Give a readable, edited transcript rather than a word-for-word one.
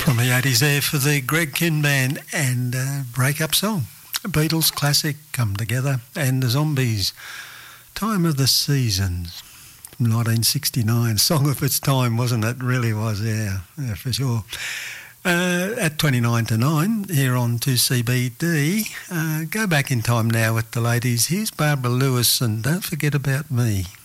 From the 80s there for the Greg Kihn Band and breakup song. Beatles classic, Come Together, and the Zombies, Time of the Seasons, from 1969. Song of its time, wasn't it? Really was, yeah for sure. At 29 to 9, here on 2CBD. Go back in time now with the ladies. Here's Barbara Lewis and Don't Forget About Me.